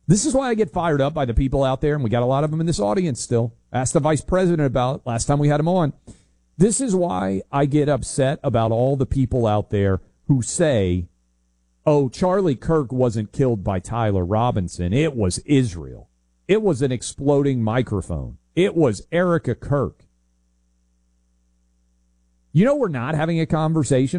This is why I get fired up by the people out there, and we got a lot of them in this audience still. Ask the vice president about it last time we had him on. This is why I get upset about all the people out there who say, oh, Charlie Kirk wasn't killed by Tyler Robinson. It was Israel. It was an exploding microphone. It was Erica Kirk. You know, we're not having a conversation